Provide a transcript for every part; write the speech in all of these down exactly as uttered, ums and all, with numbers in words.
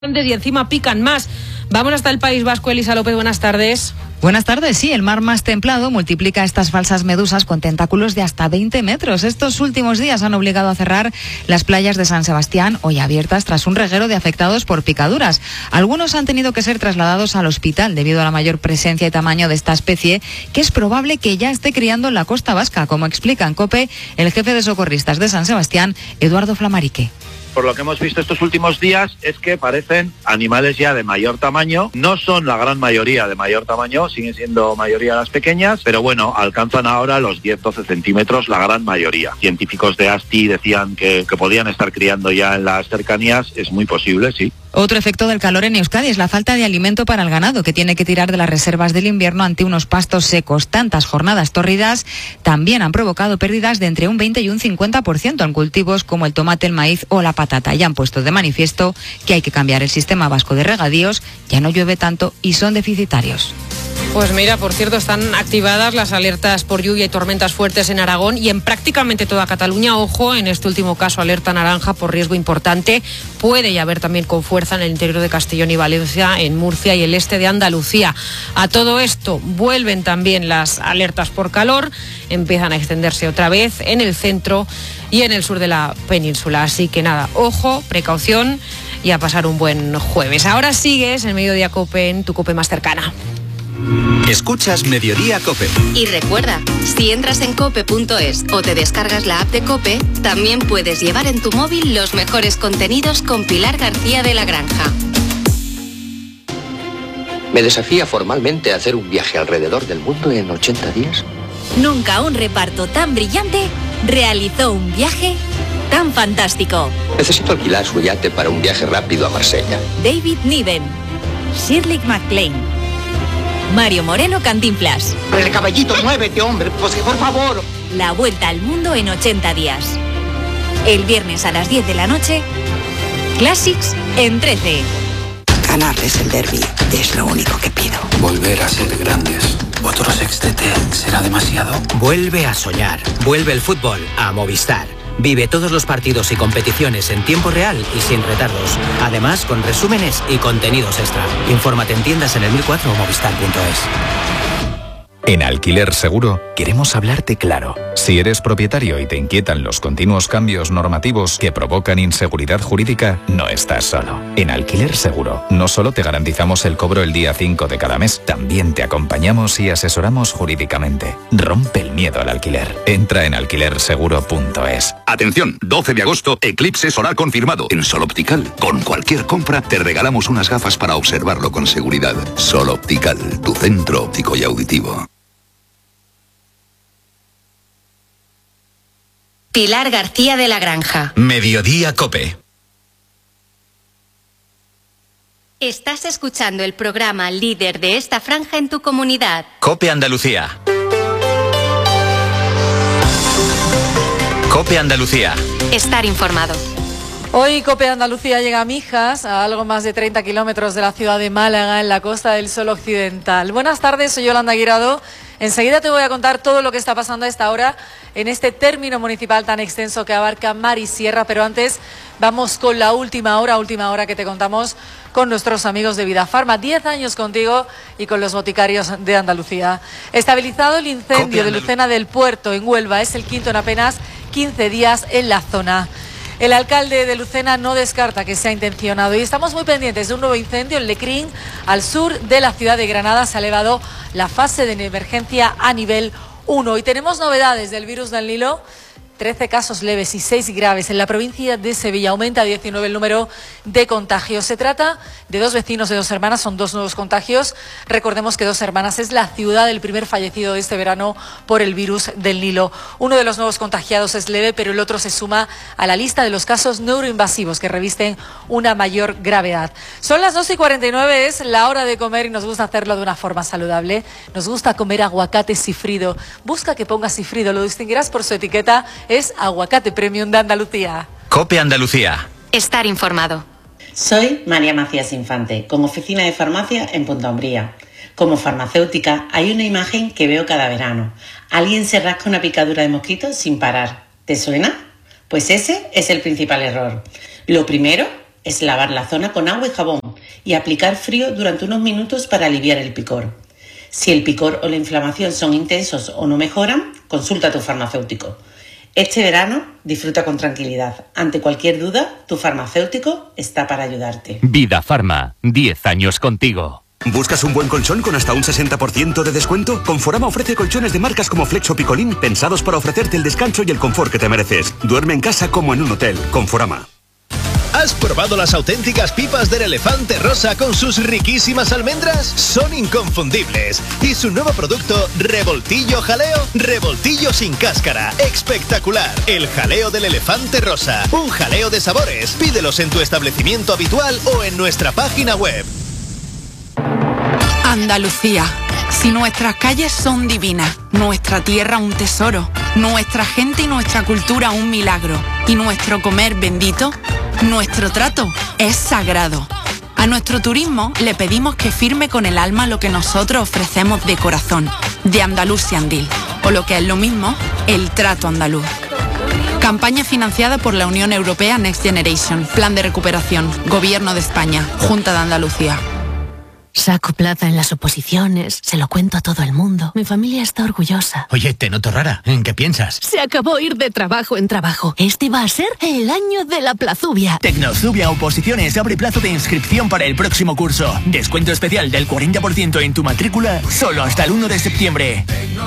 y encima pican más. Vamos hasta el País Vasco. Elisa López, buenas tardes. Buenas tardes, sí, el mar más templado multiplica estas falsas medusas con tentáculos de hasta veinte metros. Estos últimos días han obligado a cerrar las playas de San Sebastián, hoy abiertas tras un reguero de afectados por picaduras. Algunos han tenido que ser trasladados al hospital debido a la mayor presencia y tamaño de esta especie, que es probable que ya esté criando en la costa vasca, como explica en COPE el jefe de socorristas de San Sebastián, Eduardo Flamarique. Por lo que hemos visto estos últimos días es que parecen animales ya de mayor tamaño. No son la gran mayoría de mayor tamaño, siguen siendo mayoría las pequeñas, pero bueno, alcanzan ahora los diez doce centímetros la gran mayoría. Científicos de ASTI decían que, que podían estar criando ya en las cercanías. Es muy posible, sí. Otro efecto del calor en Euskadi es la falta de alimento para el ganado, que tiene que tirar de las reservas del invierno ante unos pastos secos. Tantas jornadas tórridas también han provocado pérdidas de entre un veinte y un cincuenta por ciento en cultivos como el tomate, el maíz o la patata. Ya han puesto de manifiesto que hay que cambiar el sistema vasco de regadíos, ya no llueve tanto y son deficitarios. Pues mira, por cierto, están activadas las alertas por lluvia y tormentas fuertes en Aragón y en prácticamente toda Cataluña. Ojo, en este último caso, alerta naranja por riesgo importante. Puede llover también con fuerza en el interior de Castellón y Valencia, en Murcia y el este de Andalucía. A todo esto vuelven también las alertas por calor. Empiezan a extenderse otra vez en el centro y en el sur de la península. Así que nada, ojo, precaución y a pasar un buen jueves. Ahora sigues en Mediodía COPE, en tu COPE más cercana. Escuchas Mediodía COPE. Y recuerda, si entras en cope punto es o te descargas la app de COPE, también puedes llevar en tu móvil los mejores contenidos con Pilar García de la Granja. ¿Me desafía formalmente a hacer un viaje alrededor del mundo en ochenta días? Nunca un reparto tan brillante realizó un viaje tan fantástico. Necesito alquilar su yate para un viaje rápido a Marsella. David Niven, Shirley MacLaine, Mario Moreno Cantinflas. El caballito, muévete, hombre, pues que por favor. La vuelta al mundo en ochenta días. El viernes a las diez de la noche, Classics en trece. Ganarles el derbi es lo único que pido. Volver a ser grandes. ¿Otro sextete será demasiado? Vuelve a soñar. Vuelve el fútbol a Movistar. Vive todos los partidos y competiciones en tiempo real y sin retardos. Además, con resúmenes y contenidos extra. Infórmate en tiendas en el mil cuatro o movistar punto es. En Alquiler Seguro queremos hablarte claro. Si eres propietario y te inquietan los continuos cambios normativos que provocan inseguridad jurídica, no estás solo. En Alquiler Seguro no solo te garantizamos el cobro el día cinco de cada mes, también te acompañamos y asesoramos jurídicamente. Rompe el miedo al alquiler. Entra en alquiler seguro punto es. Atención, doce de agosto, eclipse solar confirmado en Sol Optical. Con cualquier compra te regalamos unas gafas para observarlo con seguridad. Sol Optical, tu centro óptico y auditivo. Pilar García de la Granja. Mediodía COPE. Estás escuchando el programa líder de esta franja en tu comunidad. COPE Andalucía. COPE Andalucía. Estar informado. Hoy COPE Andalucía llega a Mijas, a algo más de treinta kilómetros de la ciudad de Málaga, en la costa del Sol Occidental. Buenas tardes, soy Yolanda Guirado. Enseguida te voy a contar todo lo que está pasando a esta hora en este término municipal tan extenso que abarca mar y sierra, pero antes vamos con la última hora, última hora que te contamos con nuestros amigos de Vidafarma. Diez años contigo y con los boticarios de Andalucía. Estabilizado el incendio de Lucena del Puerto en Huelva, es el quinto en apenas quince días en la zona. El alcalde de Lucena no descarta que sea intencionado y estamos muy pendientes de un nuevo incendio en Lecrín, al sur de la ciudad de Granada. Se ha elevado la fase de emergencia a nivel uno y tenemos novedades del virus del Nilo. trece casos leves y seis graves en la provincia de Sevilla. Aumenta a diecinueve el número de contagios. Se trata de dos vecinos de dos hermanas, son dos nuevos contagios. Recordemos que Dos Hermanas es la ciudad del primer fallecido de este verano por el virus del Nilo. Uno de los nuevos contagiados es leve, pero el otro se suma a la lista de los casos neuroinvasivos que revisten una mayor gravedad. Son las dos y cuarenta y nueve, es la hora de comer y nos gusta hacerlo de una forma saludable. Nos gusta comer aguacate sifrido. Busca que ponga sifrido, lo distinguirás por su etiqueta. Es Aguacate Premium de Andalucía. COPE Andalucía. Estar informado. Soy María Macías Infante, con oficina de farmacia en Punta Umbría. Como farmacéutica hay una imagen que veo cada verano. Alguien se rasca una picadura de mosquito sin parar. ¿Te suena? Pues ese es el principal error. Lo primero es lavar la zona con agua y jabón y aplicar frío durante unos minutos para aliviar el picor. Si el picor o la inflamación son intensos o no mejoran, consulta a tu farmacéutico. Este verano disfruta con tranquilidad. Ante cualquier duda, tu farmacéutico está para ayudarte. Vida Farma, diez años contigo. ¿Buscas un buen colchón con hasta un sesenta por ciento de descuento? Conforama ofrece colchones de marcas como Flex o Picolín, pensados para ofrecerte el descanso y el confort que te mereces. Duerme en casa como en un hotel. Conforama. ¿Has probado las auténticas pipas del Elefante Rosa con sus riquísimas almendras? Son inconfundibles. Y su nuevo producto, Revoltillo Jaleo, revoltillo sin cáscara. Espectacular. El jaleo del Elefante Rosa. Un jaleo de sabores. Pídelos en tu establecimiento habitual o en nuestra página web. Andalucía. Si nuestras calles son divinas, nuestra tierra un tesoro, nuestra gente y nuestra cultura un milagro, y nuestro comer bendito, nuestro trato es sagrado. A nuestro turismo le pedimos que firme con el alma lo que nosotros ofrecemos de corazón, de Andalusiandil, o lo que es lo mismo, el trato andaluz. Campaña financiada por la Unión Europea Next Generation, Plan de Recuperación, Gobierno de España, Junta de Andalucía. Saco plaza en las oposiciones, se lo cuento a todo el mundo. Mi familia está orgullosa. Oye, te noto rara. ¿En qué piensas? Se acabó ir de trabajo en trabajo. Este va a ser el año de la plazubia. Tecnozubia Oposiciones abre plazo de inscripción para el próximo curso. Descuento especial del cuarenta por ciento en tu matrícula solo hasta el uno de septiembre.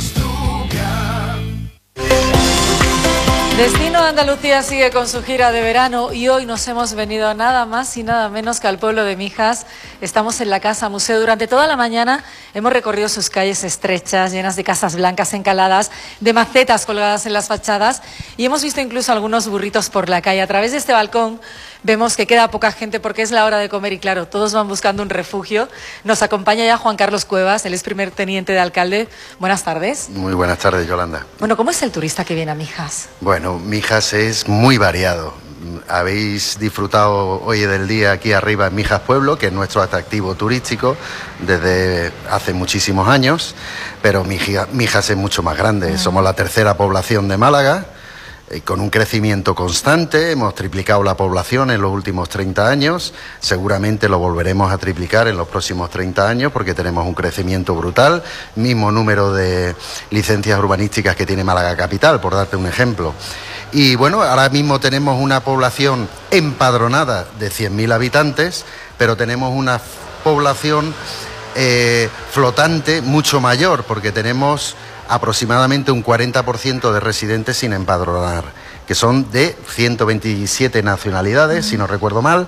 Destino Andalucía sigue con su gira de verano y hoy nos hemos venido nada más y nada menos que al pueblo de Mijas. Estamos en la Casa Museo. Durante toda la mañana hemos recorrido sus calles estrechas, llenas de casas blancas encaladas, de macetas colgadas en las fachadas y hemos visto incluso algunos burritos por la calle. A través de este balcón vemos que queda poca gente porque es la hora de comer y claro, todos van buscando un refugio. Nos acompaña ya Juan Carlos Cuevas, él es primer teniente de alcalde. Buenas tardes. Muy buenas tardes, Yolanda. Bueno, ¿cómo es el turista que viene a Mijas? Bueno, Mijas es muy variado. Habéis disfrutado hoy del día aquí arriba en Mijas Pueblo, que es nuestro atractivo turístico desde hace muchísimos años, pero Mijas es mucho más grande. Somos la tercera población de Málaga, con un crecimiento constante. Hemos triplicado la población en los últimos treinta años, seguramente lo volveremos a triplicar en los próximos treinta años porque tenemos un crecimiento brutal, mismo número de licencias urbanísticas que tiene Málaga Capital, por darte un ejemplo. Y bueno, ahora mismo tenemos una población empadronada de cien mil habitantes, pero tenemos una población eh, flotante mucho mayor porque tenemos aproximadamente un cuarenta por ciento de residentes sin empadronar, que son de ciento veintisiete nacionalidades, si no recuerdo mal,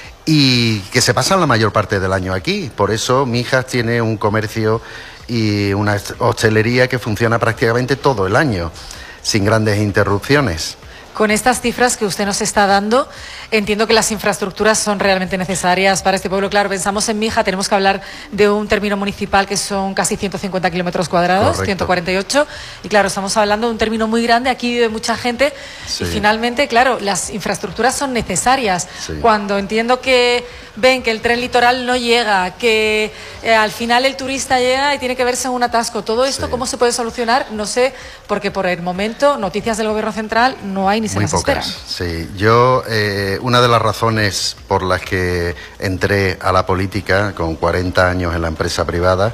y que se pasan la mayor parte del año aquí. Por eso Mijas tiene un comercio y una hostelería que funciona prácticamente todo el año, sin grandes interrupciones. Con estas cifras que usted nos está dando, entiendo que las infraestructuras son realmente necesarias para este pueblo. Claro, pensamos en Mija, tenemos que hablar de un término municipal que son casi ciento cincuenta kilómetros cuadrados, correcto, ciento cuarenta y ocho. Y claro, estamos hablando de un término muy grande, aquí vive mucha gente. Sí. Y finalmente, claro, las infraestructuras son necesarias. Sí. Cuando entiendo que ven que el tren litoral no llega, que eh, al final el turista llega y tiene que verse en un atasco. Todo esto, sí. ¿Cómo se puede solucionar? No sé, porque por el momento, noticias del Gobierno Central no hay ni se las espera. Sí, yo, eh, una de las razones por las que entré a la política con cuarenta años en la empresa privada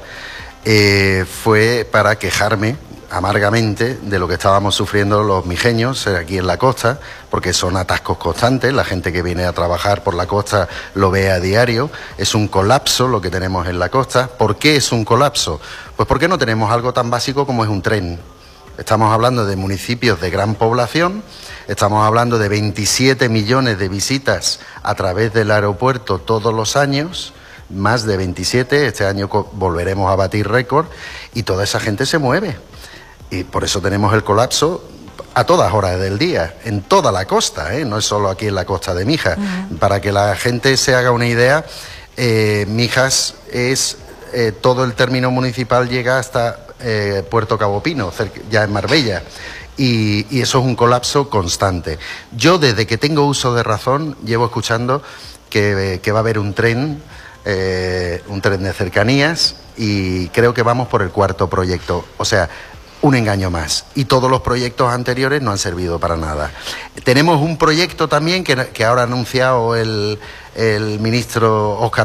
eh, fue para quejarme amargamente de lo que estábamos sufriendo los mijeños aquí en la costa, porque son atascos constantes, la gente que viene a trabajar por la costa lo ve a diario, es un colapso lo que tenemos en la costa. ¿Por qué es un colapso? Pues porque no tenemos algo tan básico como es un tren. Estamos hablando de municipios de gran población, estamos hablando de veintisiete millones de visitas a través del aeropuerto todos los años, más de veintisiete, este año volveremos a batir récord, y toda esa gente se mueve. Y por eso tenemos el colapso a todas horas del día, en toda la costa, ¿eh? No es solo aquí en la costa de Mijas. Uh-huh. Para que la gente se haga una idea, eh, Mijas es, eh, todo el término municipal llega hasta eh, Puerto Cabo Pino, cerca, ya en Marbella. Y, y eso es un colapso constante. Yo, desde que tengo uso de razón, llevo escuchando que, que va a haber un tren, eh, un tren de cercanías, y creo que vamos por el cuarto proyecto. O sea, un engaño más. Y todos los proyectos anteriores no han servido para nada. Tenemos un proyecto también que, que ahora ha anunciado el, el ministro Óscar